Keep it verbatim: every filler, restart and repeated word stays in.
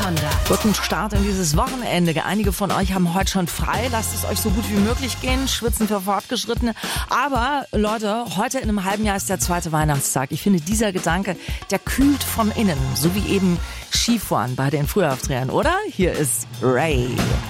Honda. Guten Start in dieses Wochenende. Einige von euch haben heute schon frei. Lasst es euch so gut wie möglich gehen. Schwitzen für Fortgeschrittene. Aber Leute, heute in einem halben Jahr ist der zweite Weihnachtstag. Ich finde, dieser Gedanke, der kühlt von innen. So wie eben Skifahren bei den Frühjahrsträgern, oder? Hier ist Ray.